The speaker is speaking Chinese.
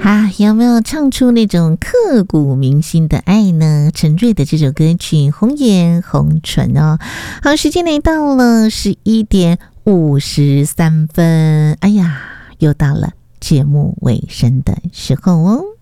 啊，有没有唱出那种刻骨铭心的爱呢？陈瑞的这首歌曲《红颜红唇》哦。好，时间来到了11:53。哎呀，又到了节目尾声的时候哦。